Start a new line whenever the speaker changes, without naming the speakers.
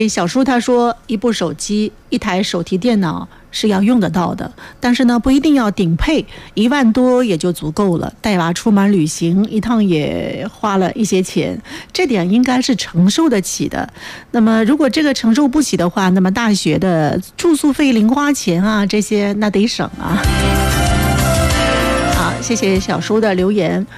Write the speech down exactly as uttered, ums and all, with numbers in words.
小叔他说，一部手机、一台手提电脑是要用得到的，但是呢，不一定要顶配，一万多也就足够了。带娃出门旅行一趟也花了一些钱，这点应该是承受得起的。那么，如果这个承受不起的话，那么大学的住宿费、零花钱啊，这些那得省啊。好，谢谢小叔的留言。